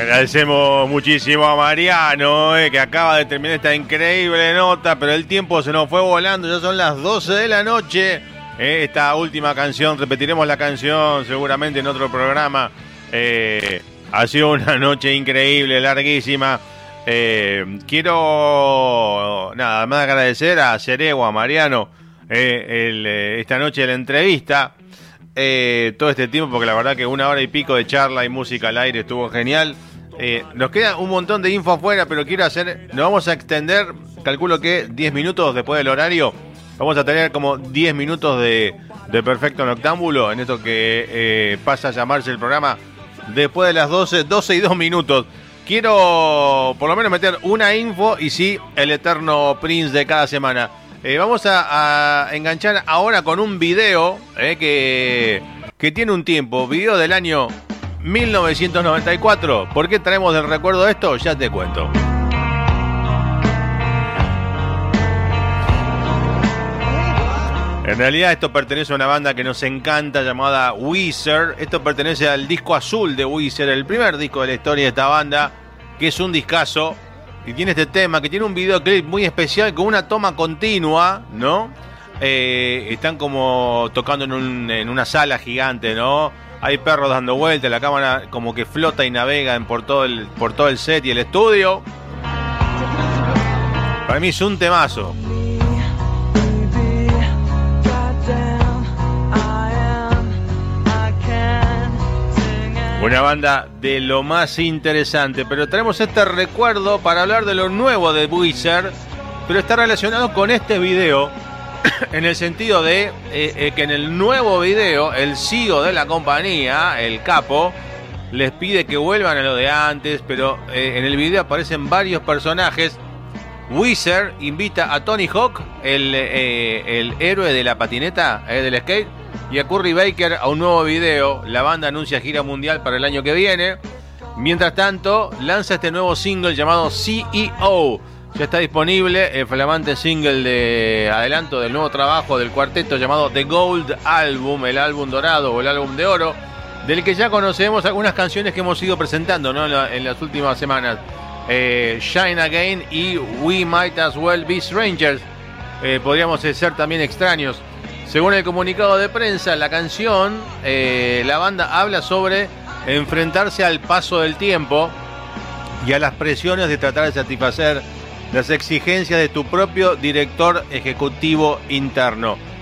Agradecemos muchísimo a Mariano, que acaba de terminar esta increíble nota, pero el tiempo se nos fue volando, ya son las 12 de la noche. Esta última canción, repetiremos la canción seguramente en otro programa. Ha sido una noche increíble, larguísima. Quiero nada más agradecer a Ceregua, a Mariano, esta noche de la entrevista. Todo este tiempo, porque la verdad que 1 hora y pico de charla y música al aire estuvo genial. Nos queda un montón de info afuera, pero nos vamos a extender, calculo que 10 minutos después del horario. Vamos a tener como 10 minutos de Perfecto Noctámbulo, en esto que pasa a llamarse el programa después de las 12 y 2 minutos. Quiero por lo menos meter una info y sí, el eterno Prince de cada semana. Vamos a enganchar ahora con un video que tiene un tiempo, video del año 1994. ¿Por qué traemos el recuerdo de esto? Ya te cuento. En realidad esto pertenece a una banda que nos encanta llamada Weezer. Esto pertenece al disco azul de Weezer, el primer disco de la historia de esta banda, que es un discazo. Y tiene este tema que tiene un videoclip muy especial con una toma continua, ¿no? Están como tocando en una sala gigante, ¿no? Hay perros dando vueltas, la cámara como que flota y navega por todo el set y el estudio. Para mí es un temazo. Una banda de lo más interesante, pero traemos este recuerdo para hablar de lo nuevo de Weezer, pero está relacionado con este video, en el sentido de que en el nuevo video, el CEO de la compañía, el capo, les pide que vuelvan a lo de antes, pero en el video aparecen varios personajes. Weezer invita a Tony Hawk, el héroe de la patineta, del skate, y a Curry Baker a un nuevo video. La banda anuncia gira mundial para el año que viene. Mientras tanto, lanza este nuevo single llamado CEO. Ya está disponible el flamante single de adelanto del nuevo trabajo del cuarteto llamado The Gold Album, el álbum dorado o el álbum de oro, del que ya conocemos algunas canciones que hemos ido presentando, ¿no? en las últimas semanas. Shine Again y We Might As Well Be Strangers. Podríamos ser también extraños. Según el comunicado de prensa, la canción, la banda habla sobre enfrentarse al paso del tiempo y a las presiones de tratar de satisfacer las exigencias de tu propio director ejecutivo interno.